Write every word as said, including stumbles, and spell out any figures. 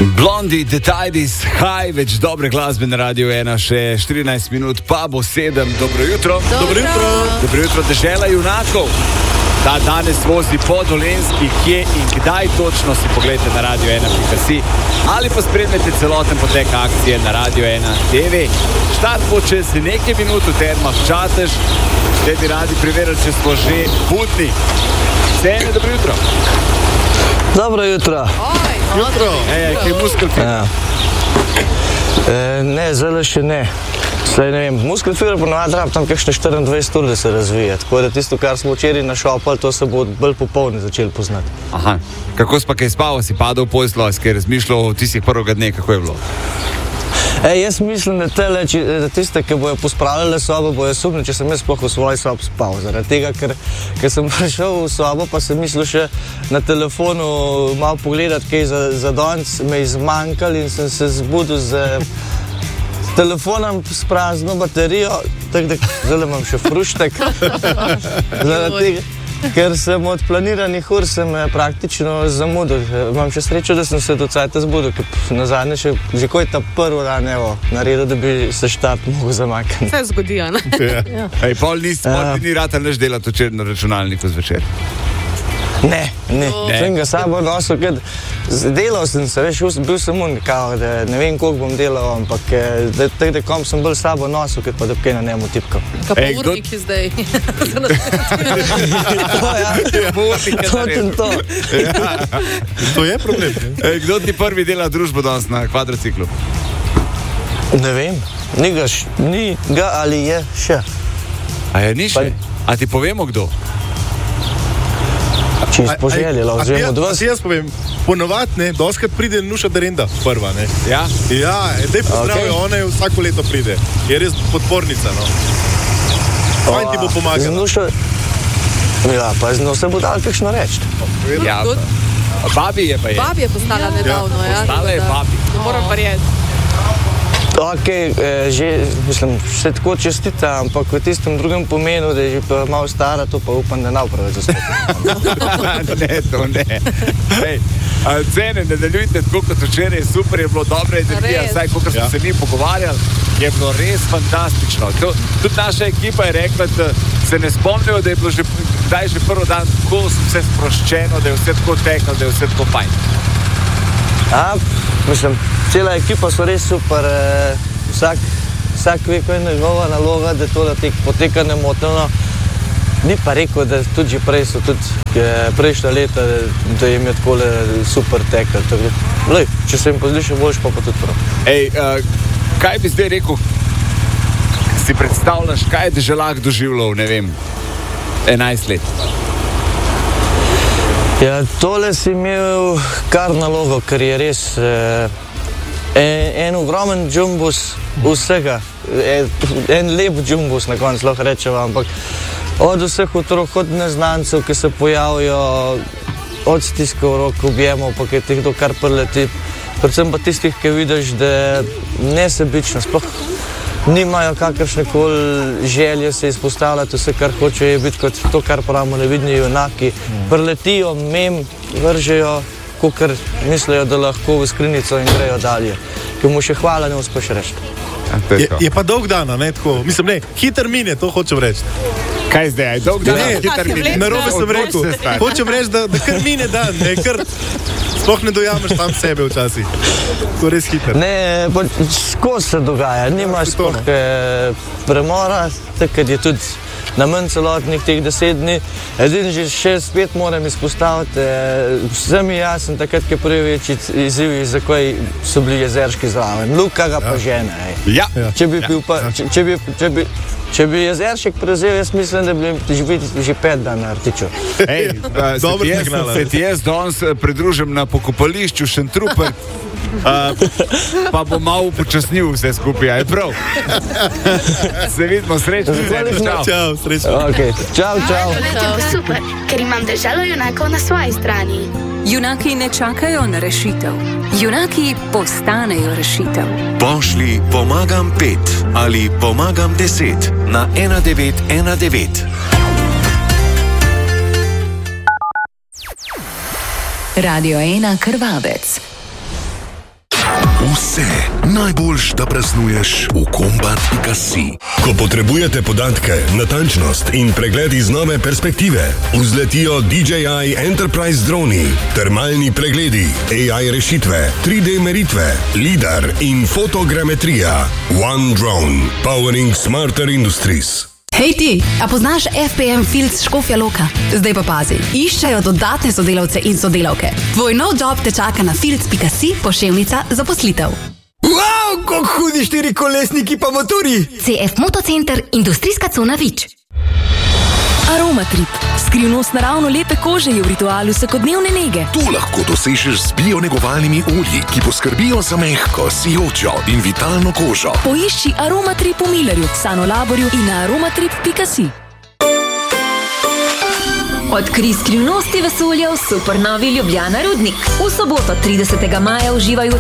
Blondie, The Tidies, High, več dobre glasbe na Radiu ena, še štirinajst minut, pa bo sedem. Dobro jutro. Dobro jutro. Dobro jutro, dežela junakov. Ta danes vozi po Dolenjski, kje in kdaj točno si pogledajte na radio ena pika si ali pa spremljate celoten potek akcije na Radio ena T V. Štart bo čez nekaj minut v Termah Čatež. Zdaj bi radi preverili, če smo že budni. Cene, dobro jutro. Dobro jutro. Oj, Jutro. Ej, kaj muskel Ja. E, ne, zdaj še ne. Zdaj, ne vem, muskel fiber ponovadi rab tam kakšne štiriindvajset ur, da se razvije. Tako da tisto, kar smo včeraj našopali, to se bo bolj popolni začeli poznati. Aha. Kako si pa kaj spal, si padal v poslo, si kaj razmišljal o tistih prvega dne, kako je bilo? E, jaz mislim, da, tele, či, da tiste, ki bojo pospravljale sobo, bojo sumni, če sem jaz sploh v svoji sobi spal. Zaradi tega, ker, ker sem prišel v sobo, pa sem mislil še na telefonu malo pogledati, kaj za, za danes me je zmanjkalo in sem se zbudil z telefonom s prazno baterijo, tako da zdaj imam še fruštek. Zaradi tega, ker sem od planiranih ur sem praktično zamudil. Imam še srečo, da sem se do cajta zbudil, ker nazadnje še, že ko je ta prvi dan, evo, naredil, da bi se štart mogel zamakniti. Vse zgodijo, ne? Ja. Ja. Ej, pol ni, pol ti ni rad, ali neš delati včeraj na računalniku zvečer? Ne, ne, ne. Sem ga sabo nosil, ker delal sem se, veš, bil sem un, kao, da ne vem, koliko bom delal, ampak da, da, da kom sem bolj sabo nosil, ker pa da kaj na njemu tipkal. Kaj pa urniki zdaj? To, ja, točno to. Ja. To je problem. Ej, kdo ti prvi dela družbo danes na kvadrociklu? Ne vem, ni ga, š, ni ga ali je še. A je ni še? A ti povemo kdo? Čisto poželje, lahko zvemo od vas. Si jaz povem, ponovadi, ne, doskrat pride Nuša Derenda prva, ne. Ja? Ja, dej pozdravijo, Okay. ona je vsako leto pride. Je res podpornica, no. Fajn ti bo pomagala. Nuša, ja, pa z njo se bo dal kakšno reči. Ja, pa. Babi je pa je. Babi je postala nedavno, ja. Postala je babi. Ne moram verjeti. Ok, eh, že, mislim, še tako čestita, ampak v tistem drugem pomenu, da je že pa malo stara, to pa upam, da ne pravi zastopiti. Ne, to ne. Ej, a, cene, nadaljujte tako kot včeraj, super je bilo, dobra energija, Res. saj kot smo Ja. se mi pogovarjali, je bilo res fantastično. To, tudi naša ekipa je rekla, da se ne spomnijo, da je bilo že, da je že prvi dan tako vse sproščeno, da je vse tako teklo, da je vse tako fajn. A, mislim, cela ekipa so res super, eh, vsak, vsak ve, ko je njegova naloga, da to da tek, poteka nemoteno. Ni pa rekel, da tudi že prej so tudi eh, prejšnja leta, da jim je takole super tekel. Lej, če se jim pozdi še boljš, pa pa tudi prav. Ej, uh, kaj bi zdaj rekel, si predstavljaš, kaj je Deželak doživljal, ne vem, enajst let? Ja, tole si imel kar nalogo, ker je res eh, en, en ogromen džumbus vsega. En, en lep džumbus na koncu lahko rečemo, ampak od vseh otrok, od neznancev, ki se pojavijo, od stiskov rok, objemov, pa ki ti kdo kar preleti. Predvsem pa tistih, ki vidiš, da nesebično, sploh nimajo kakršne koli želje se izpostavljati, vse kar hočejo je biti kot to, kar pravimo nevidni junaki. Preletijo, mem, vržejo, kakor mislijo, da lahko v skrinico in grejo dalje. Ki mu še hvala ne uspeš reči. Je, je pa dolg dana, ne, tako, mislim, ne, hiter mine, to hočem reči. Kaj zdaj, aj dolg dan? Ne, hiter mine? narobe sem rekel. Hočem reči, da, da kar mine dan, ne, kar sploh ne dojameš tam sebe včasih. To je res hiter. Ne, pa skozi se dogaja, nimaš sploh eh, premora, takrat je tudi na manj celotnih teh deset dni. Edin že še spet moram izpostaviti, eh, vsem je jasen takrat, ki prvi večji izzivi, zakaj so bili jezerški zraven. Luka ga pa žene. Ej. Ja. Če bi bil pa, če, če bi, če bi, če bi Jezeršek prevzel, jaz mislim, da bi že, že pet dan na Artiču. Ej, uh, se, Dobro ti jaz, signala. se ti jaz danes eh, pridružim na pokopališču Šentrupert, uh, pa bom malo upočasnil vse skupaj, je prav? Se vidimo, srečno. Čau. Čau, srečno. Okay. Čau, čau. To bo super, ker imam Deželo junakov na svoji strani. Junaki ne čakajo na rešitev. Junaki postanejo rešitev. Pošlji pomagam pet ali pomagam deset na ena devet ena devet. Radio ena Krvavec. vse. Najboljš, da praznuješ v kombat pika si. Ko potrebujete podatke, natančnost in pregled iz nove perspektive, vzletijo D J I Enterprise droni, termalni pregledi, A I rešitve, tri D meritve, lidar in fotogrametrija. One Drone, powering smarter industries. Hej ti, a poznaš F P M Fields Škofja Loka? Zdaj pa pazi, iščejo dodatne sodelavce in sodelavke. Tvoj nov job te čaka na fields pika si poševnica zaposlitev. Wow, kako hudi štiri kolesniki pa motori! C F Motocenter, industrijska cona Vič. Aromatrip. Skrivnost naravno lepe kože je v ritualu vsakodnevne nege. To lahko dosežeš z bionegovalnimi olji, ki poskrbijo za mehko, sijočo in vitalno kožo. Poišči Aromatrip v Millerju, Sanolaborju in na aromatrip pika si. Odkrij skrivnosti vesolja v supernovi Ljubljana Rudnik. V soboto tridesetega maja uživaj v